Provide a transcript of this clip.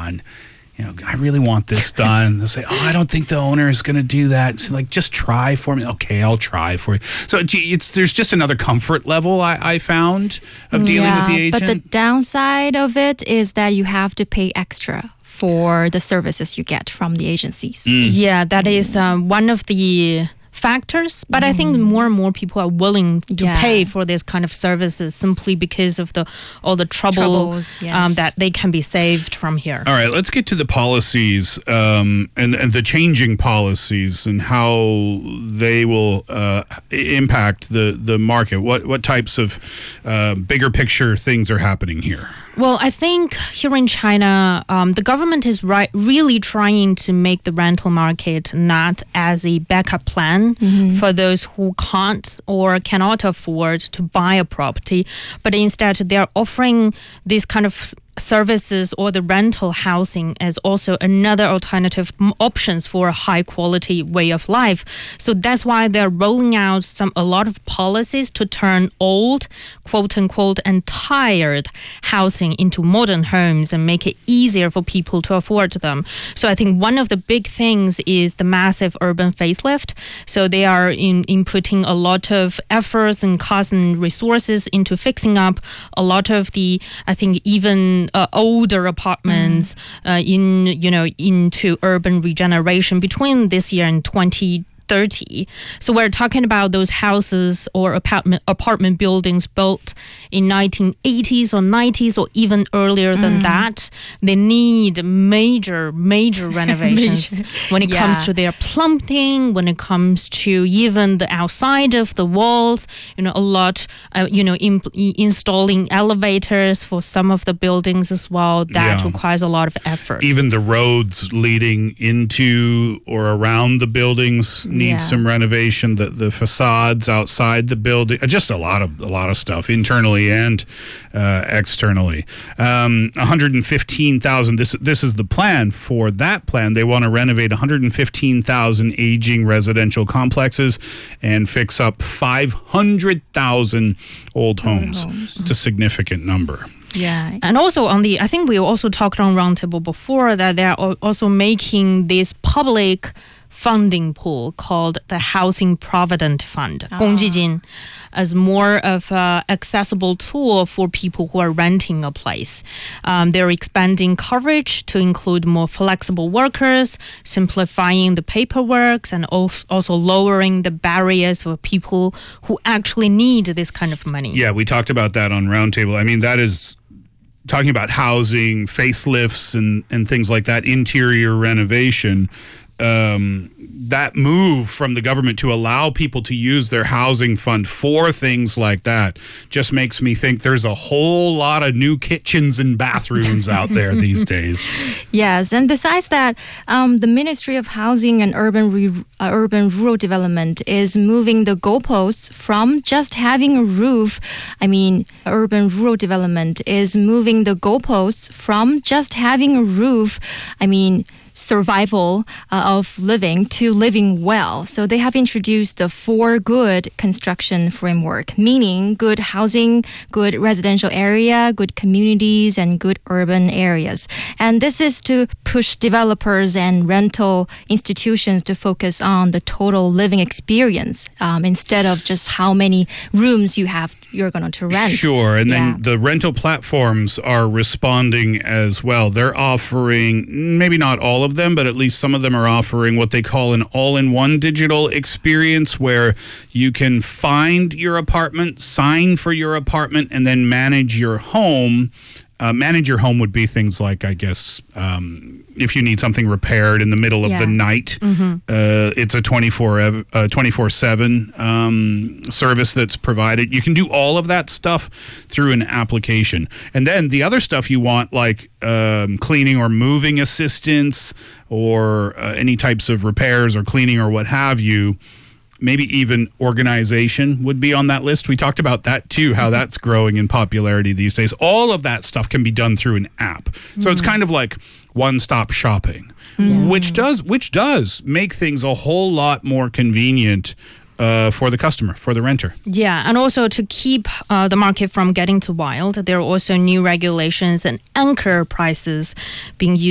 on. I really want this done. They'll say, I don't think the owner is going to do that. So just try for me. Okay, I'll try for you. So there's just another comfort level I found of dealing with the agent. But the downside of it is that you have to pay extra for the services you get from the agencies. Yeah, that is one of the factors, but I think more and more people are willing to pay for this kind of services simply because of all the troubles that they can be saved from here. All right, let's get to the policies and the changing policies and how they will impact the market. What types of bigger picture things are happening here? Well, I think here in China, the government is really trying to make the rental market not as a backup plan for those who can't or cannot afford to buy a property, but instead they're offering this kind of services or the rental housing as also another alternative options for a high quality way of life. So that's why they're rolling out a lot of policies to turn old, quote unquote, and tired housing into modern homes and make it easier for people to afford them. So I think one of the big things is the massive urban facelift. So they are inputting a lot of efforts and costs and resources into fixing up a lot of the, I think, even older apartments into urban regeneration between this year and 2030. So we're talking about those houses or apartment buildings built in 1980s or 90s or even earlier than that. They need major renovations when it comes to their plumbing, when it comes to even the outside of the walls, a lot, installing elevators for some of the buildings as well. That requires a lot of effort. Even the roads leading into or around the buildings need some renovation. The facades outside the building, just a lot of stuff internally and externally. 115,000. This is the plan. For that plan, they want to renovate 115,000 aging residential complexes and fix up 500,000 old homes. It's a significant number. Yeah, and also I think we also talked on Roundtable before that they're also making this public funding pool called the Housing Provident Fund, 公积金, as more of an accessible tool for people who are renting a place. They're expanding coverage to include more flexible workers, simplifying the paperwork, and also lowering the barriers for people who actually need this kind of money. Yeah, we talked about that on Roundtable. I mean, that is talking about housing, facelifts, and things like that, interior renovation. That move from the government to allow people to use their housing fund for things like that just makes me think there's a whole lot of new kitchens and bathrooms out there these days. Yes, and besides that, the Ministry of Housing and Urban Rural Development is moving the goalposts from just having a roof. Urban Rural Development is moving the goalposts from just having a roof. Survival of living to living well. So they have introduced the 4 good construction framework, meaning good housing, good residential area, good communities, and good urban areas. And this is to push developers and rental institutions to focus on the total living experience instead of just how many rooms you're going to rent. Sure, and then the rental platforms are responding as well. They're offering, maybe not all of them, but at least some of them are offering what they call an all-in-one digital experience where you can find your apartment, sign for your apartment, and then manage your home. Manage your home would be things like, I guess, if you need something repaired in the middle of the night, it's a 24/7 service that's provided. You can do all of that stuff through an application. And then the other stuff you want, like cleaning or moving assistance or any types of repairs or cleaning or what have you, maybe even organization would be on that list. We talked about that too, how that's growing in popularity these days. All of that stuff can be done through an app. So it's kind of like one-stop shopping, which does make things a whole lot more convenient for the customer, for the renter. Yeah, and also to keep the market from getting too wild, there are also new regulations and anchor prices being used